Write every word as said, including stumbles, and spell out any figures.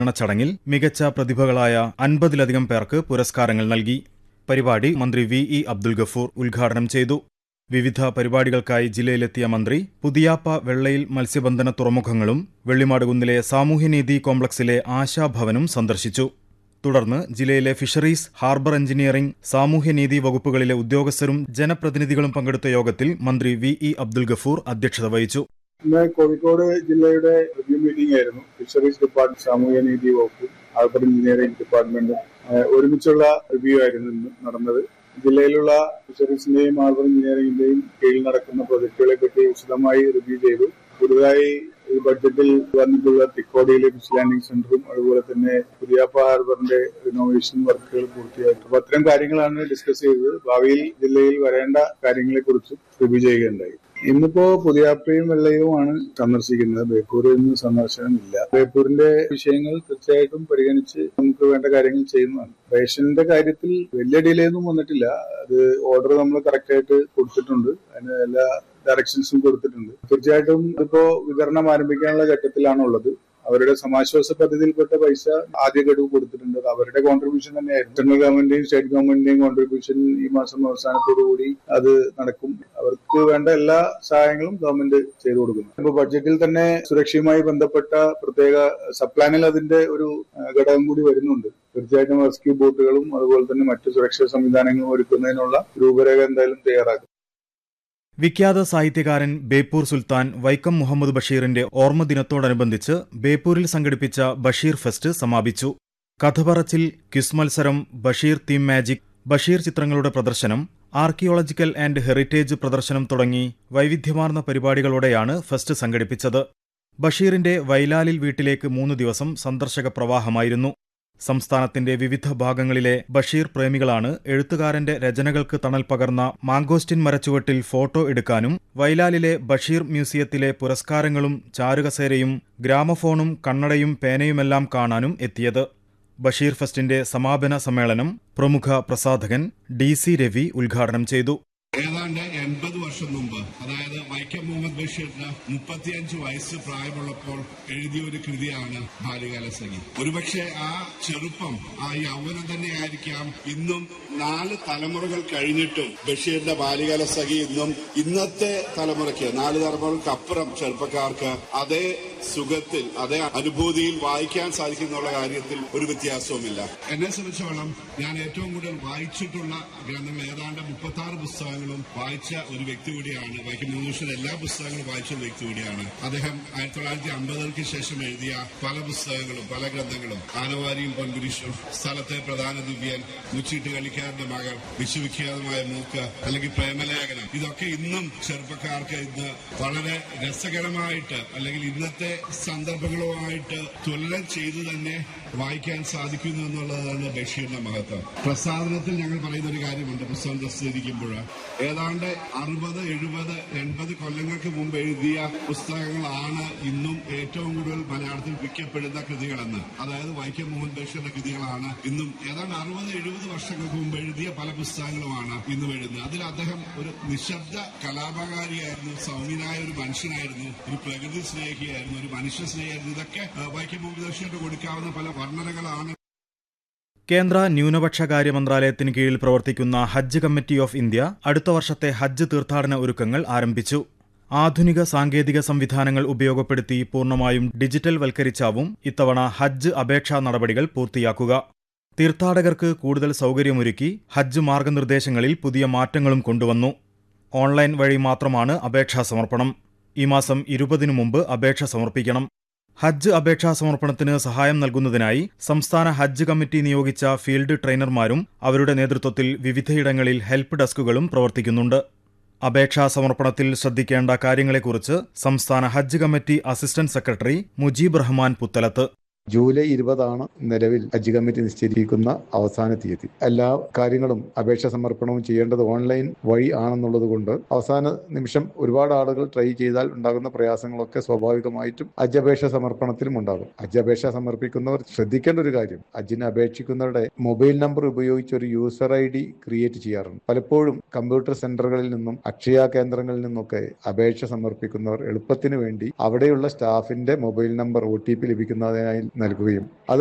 ചടങ്ങിൽ മികച്ച പ്രതിഭകളായ അൻപതിലധികം പേർക്ക് പുരസ്കാരങ്ങൾ നൽകി. പരിപാടി മന്ത്രി വി ഇ അബ്ദുൽ ഗഫൂർ ഉദ്ഘാടനം ചെയ്തു. വിവിധ പരിപാടികൾക്കായി ജില്ലയിലെത്തിയ മന്ത്രി പുതിയാപ്പ വെള്ളയിൽ മത്സ്യബന്ധന തുറമുഖങ്ങളും വെള്ളിമാടുകുന്നിലെ സാമൂഹ്യനീതി കോംപ്ലക്സിലെ ആശാഭവനും സന്ദർശിച്ചു. തുടർന്ന് ജില്ലയിലെ ഫിഷറീസ്, ഹാർബർ എഞ്ചിനീയറിംഗ്, സാമൂഹ്യനീതി വകുപ്പുകളിലെ ഉദ്യോഗസ്ഥരും ജനപ്രതിനിധികളും പങ്കെടുത്ത യോഗത്തിൽ മന്ത്രി വി ഇ അബ്ദുൽ ഗഫൂർ അധ്യക്ഷത വഹിച്ചു. ഇന്ന് കോഴിക്കോട് ജില്ലയുടെ റിവ്യൂ മീറ്റിംഗ് ആയിരുന്നു. ഫിഷറീസ് ഡിപ്പാർട്ട്മെന്റ്, സാമൂഹ്യനീതി വകുപ്പും ഹാർബർ എഞ്ചിനീയറിംഗ് ഡിപ്പാർട്ട്മെന്റും ഒരുമിച്ചുള്ള റിവ്യൂ ആയിരുന്നു ഇന്ന് നടന്നത്. ജില്ലയിലുള്ള ഫിഷറീസിന്റെയും ഹാർബർ എഞ്ചിനീയറിംഗിന്റെയും കീഴിൽ നടക്കുന്ന പ്രൊജക്ടുകളെ പറ്റി വിശദമായി റിവ്യൂ ചെയ്തു. പുതുതായി ഈ ബഡ്ജറ്റിൽ വന്നിട്ടുള്ള തിക്കോടിയിലെ ഫിഷ് ലാൻഡിംഗ് സെന്ററും അതുപോലെ തന്നെ പുതിയാപ്പ ഹാർബറിന്റെ റിനോവേഷൻ വർക്കുകൾ പൂർത്തിയായിട്ടു. അപ്പൊ അത്തരം കാര്യങ്ങളാണ് ഡിസ്കസ് ചെയ്തത്. ഭാവിയിൽ ജില്ലയിൽ വരേണ്ട കാര്യങ്ങളെ കുറിച്ചും റിവ്യൂ ചെയ്യുകയുണ്ടായി. ഇന്നിപ്പോ പുതിയാപ്പയും വെള്ളയുമാണ് സന്ദർശിക്കുന്നത്. ബേപ്പൂരിൽ നിന്ന് സന്ദർശനമില്ല. ബേപ്പൂരിന്റെ വിഷയങ്ങൾ തീർച്ചയായിട്ടും പരിഗണിച്ച് നമുക്ക് വേണ്ട കാര്യങ്ങൾ ചെയ്യുന്നതാണ്. റേഷന്റെ കാര്യത്തിൽ വലിയ ഡിലേ ഒന്നും വന്നിട്ടില്ല. അത് ഓർഡർ നമ്മൾ കറക്റ്റ് ആയിട്ട് കൊടുത്തിട്ടുണ്ട്. അതിന് എല്ലാ ഡയറക്ഷൻസും കൊടുത്തിട്ടുണ്ട്. തീർച്ചയായിട്ടും ഇതിപ്പോ വിതരണം ആരംഭിക്കാനുള്ള ഘട്ടത്തിലാണുള്ളത്. അവരുടെ സമാശ്വാസ പദ്ധതിയിൽപ്പെട്ട പൈസ ആദ്യ ഗഡു കൊടുത്തിട്ടുണ്ട്. അവരുടെ കോൺട്രിബ്യൂഷൻ തന്നെയായിരുന്നു. സെൻട്രൽ ഗവൺമെന്റിന്റെയും സ്റ്റേറ്റ് ഗവൺമെന്റിന്റെയും കോൺട്രിബ്യൂഷൻ ഈ മാസം അവസാനത്തോടുകൂടി അത് നടക്കും. അവർക്ക് വേണ്ട എല്ലാ സഹായങ്ങളും ഗവൺമെന്റ് ചെയ്തു കൊടുക്കുന്നു. ഇപ്പൊ ബഡ്ജറ്റിൽ തന്നെ സുരക്ഷയുമായി ബന്ധപ്പെട്ട പ്രത്യേക സപ്ലാനിൽ അതിന്റെ ഒരു ഘടകം കൂടി വരുന്നുണ്ട്. തീർച്ചയായിട്ടും റെസ്ക്യൂ ബോട്ടുകളും അതുപോലെ തന്നെ മറ്റു സുരക്ഷാ സംവിധാനങ്ങളും ഒരുക്കുന്നതിനുള്ള രൂപരേഖ എന്തായാലും തയ്യാറാക്കും. വിഖ്യാത സാഹിത്യകാരൻ ബേപ്പൂർ സുൽത്താൻ വൈക്കം മുഹമ്മദ് ബഷീറിന്റെ ഓർമ്മദിനത്തോടനുബന്ധിച്ച് ബേപ്പൂരിൽ സംഘടിപ്പിച്ച ബഷീർ ഫെസ്റ്റ് സമാപിച്ചു. കഥപറച്ചിൽ, ക്വിസ് മത്സരം, ബഷീർ തീം മാജിക്, ബഷീർ ചിത്രങ്ങളുടെ പ്രദർശനം, ആർക്കിയോളജിക്കൽ ആൻഡ് ഹെറിറ്റേജ് പ്രദർശനം തുടങ്ങി വൈവിധ്യമാർന്ന പരിപാടികളോടെയാണ് ഫെസ്റ്റ് സംഘടിപ്പിച്ചത്. ബഷീറിന്റെ വൈലാലിൽ വീട്ടിലേക്ക് മൂന്ന് ദിവസം സന്ദർശക പ്രവാഹമായിരുന്നു. സംസ്ഥാനത്തിന്റെ വിവിധ ഭാഗങ്ങളിലെ ബഷീർ പ്രേമികളാണ് എഴുത്തുകാരന്റെ രചനകൾക്ക് തണൽ പകർന്ന മാങ്കോസ്റ്റിൻ മരച്ചുവട്ടിൽ ഫോട്ടോ എടുക്കാനും വൈലാലിലെ ബഷീർ മ്യൂസിയത്തിലെ പുരസ്കാരങ്ങളും ചാരുകസേരയും ഗ്രാമഫോണും കണ്ണടയും പേനയുമെല്ലാം കാണാനും എത്തിയത്. ബഷീർ ഫെസ്റ്റിന്റെ സമാപന സമ്മേളനം പ്രമുഖ പ്രസാധകൻ ഡി സി രവി ഉദ്ഘാടനം ചെയ്തു. ഏതാണ്ട് എൺപത് വർഷം മുമ്പ്, അതായത് വൈക്കം മുഹമ്മദ് ബഷീറിന് മുപ്പത്തിയഞ്ച് വയസ്സ് പ്രായമുള്ളപ്പോൾ എഴുതിയ ഒരു കൃതിയാണ് ബാല്യകാലസഖി. ഒരുപക്ഷെ ആ ചെറുപ്പം, ആ യൗവനം തന്നെയായിരിക്കാം ഇന്നും നാല് തലമുറകൾ കഴിഞ്ഞിട്ടും ബഷീറിന്റെ ബാല്യകാലസഖി ഇന്നും ഇന്നത്തെ തലമുറയ്ക്ക്, നാല് തലമുറകൾക്കപ്പുറം ചെറുപ്പക്കാർക്ക് അതേ സുഖത്തിൽ, അതേ അനുഭൂതിയിൽ വായിക്കാൻ സാധിക്കുന്നുള്ള കാര്യത്തിൽ ഒരു വ്യത്യാസവുമില്ല. എന്നെ സംബന്ധിച്ചോളം ഞാൻ ഏറ്റവും കൂടുതൽ വായിച്ചിട്ടുള്ള ഗ്രന്ഥങ്ങൾ ഏതാണ്ട് മുപ്പത്തി ആറ് പുസ്തകങ്ങളും വായിച്ച ഒരു വ്യക്തി കൂടിയാണ്. വൈക്കം മുഹമ്മദ് ബഷീർ എല്ലാ പുസ്തകങ്ങളും വായിച്ച ഒരു വ്യക്തി കൂടിയാണ്. അദ്ദേഹം ആയിരത്തി തൊള്ളായിരത്തി അമ്പതുകൾക്ക് ശേഷം എഴുതിയ പല പുസ്തകങ്ങളും പല ഗ്രന്ഥങ്ങളും, ആനവാരിയും പൊൻകുരിശും, സ്ഥലത്തെ പ്രധാന ദിവ്യൻ, മുച്ചീട്ട് കളിക്കാരന്റെ മകൾ, വിശ്വവിഖ്യാതമായ മൂക്ക്, അല്ലെങ്കിൽ പ്രേമലേഖനം, ഇതൊക്കെ ഇന്നും ചെറുപ്പക്കാർക്ക് ഇന്ന് വളരെ രസകരമായിട്ട് അല്ലെങ്കിൽ ഇന്നത്തെ സന്ദർഭങ്ങളുമായിട്ട് തുലനം ചെയ്തു തന്നെ വായിക്കാൻ സാധിക്കുന്നു എന്നുള്ളതാണ് ബഷീറിന്റെ മഹത്വം. പ്രസാധനത്തിൽ ഞങ്ങൾ പറയുന്ന ഒരു കാര്യമുണ്ട്. പുസ്തകം പ്രസിദ്ധീകരിക്കുമ്പോൾ ഏതാണ്ട് അറുപത് എഴുപത് എൺപത് കൊല്ലങ്ങൾക്ക് മുമ്പ് എഴുതിയ പുസ്തകങ്ങളാണ് ഇന്നും ഏറ്റവും കൂടുതൽ മലയാളത്തിൽ വിൽക്കപ്പെടുന്ന കൃതികളെന്ന്. അതായത് വൈക്കം മുഹമ്മദ് ബഷീറിന്റെ കൃതികളാണ് ഇന്നും. ഏതാണ്ട് അറുപത് എഴുപത് വർഷങ്ങൾക്ക് മുമ്പ് എഴുതിയ പല പുസ്തകങ്ങളുമാണ് ഇന്നും എഴുതുന്നത്. അതിൽ അദ്ദേഹം ഒരു നിശബ്ദ കലാപകാരിയായിരുന്നു, സൗമ്യനായ ഒരു മനുഷ്യനായിരുന്നു, ഒരു പ്രകൃതി സ്നേഹിയായിരുന്നു, ഒരു മനുഷ്യ സ്നേഹിയായിരുന്നു. ഇതൊക്കെ വൈക്കം മുഹമ്മദ് ബഷീറിന് കൊടുക്കാവുന്ന പല വർണ്ണനകളാണ്. കേന്ദ്ര ന്യൂനപക്ഷകാര്യ മന്ത്രാലയത്തിന് കീഴിൽ പ്രവർത്തിക്കുന്ന ഹജ്ജ് കമ്മിറ്റി ഓഫ് ഇന്ത്യ അടുത്ത വർഷത്തെ ഹജ്ജ് തീർത്ഥാടന ഒരുക്കങ്ങൾ ആരംഭിച്ചു. ആധുനിക സാങ്കേതിക സംവിധാനങ്ങൾ ഉപയോഗപ്പെടുത്തി പൂർണ്ണമായും ഡിജിറ്റൽ വൽക്കരിച്ചാവും ഇത്തവണ ഹജ്ജ് അപേക്ഷാ നടപടികൾ പൂർത്തിയാക്കുക. തീർത്ഥാടകർക്ക് കൂടുതൽ സൗകര്യമൊരുക്കി ഹജ്ജ് മാർഗനിർദ്ദേശങ്ങളിൽ പുതിയ മാറ്റങ്ങളും കൊണ്ടുവന്നു. ഓൺലൈൻ വഴി മാത്രമാണ് അപേക്ഷാ സമർപ്പണം. ഈ മാസം ഇരുപതിനു മുമ്പ് അപേക്ഷ സമർപ്പിക്കണം. ഹജ്ജ് അപേക്ഷാ സമർപ്പണത്തിന് സഹായം നൽകുന്നതിനായി സംസ്ഥാന ഹജ്ജ് കമ്മിറ്റി നിയോഗിച്ച ഫീൽഡ് ട്രെയിനർമാരും അവരുടെ നേതൃത്വത്തിൽ വിവിധയിടങ്ങളിൽ ഹെൽപ്പ് ഡെസ്കുകളും പ്രവർത്തിക്കുന്നുണ്ട്. അപേക്ഷാ സമർപ്പണത്തിൽ ശ്രദ്ധിക്കേണ്ട കാര്യങ്ങളെക്കുറിച്ച് സംസ്ഥാന ഹജ്ജ് committee assistant secretary Mujeeb Rahman Puthalath. July ഇരുപതാണ് നിലവിൽ ഹജ്ജ് കമ്മിറ്റി നിശ്ചയിക്കുന്ന അവസാന തീയതി. എല്ലാ കാര്യങ്ങളും അപേക്ഷ സമർപ്പണവും ചെയ്യേണ്ടത് ഓൺലൈൻ വഴി ആണെന്നുള്ളത് കൊണ്ട് അവസാന നിമിഷം ഒരുപാട് ആളുകൾ ട്രൈ ചെയ്താൽ ഉണ്ടാകുന്ന പ്രയാസങ്ങളൊക്കെ സ്വാഭാവികമായിട്ടും ഹജ്ജ് അപേക്ഷ സമർപ്പണത്തിലും ഉണ്ടാകും. ഹജ്ജ് അപേക്ഷ സമർപ്പിക്കുന്നവർ ശ്രദ്ധിക്കേണ്ട ഒരു കാര്യം, ഹജ്ജിന് അപേക്ഷിക്കുന്നവരുടെ മൊബൈൽ നമ്പർ ഉപയോഗിച്ച് ഒരു യൂസർ ഐ ഡി ക്രിയേറ്റ് ചെയ്യാറുണ്ട്. പലപ്പോഴും കമ്പ്യൂട്ടർ സെന്ററുകളിൽ നിന്നും അക്ഷയ കേന്ദ്രങ്ങളിൽ നിന്നൊക്കെ അപേക്ഷ സമർപ്പിക്കുന്നവർ എളുപ്പത്തിന് വേണ്ടി അവിടെയുള്ള സ്റ്റാഫിന്റെ mobile number O T P ലഭിക്കുന്നതിനായി നൽകുകയും അത്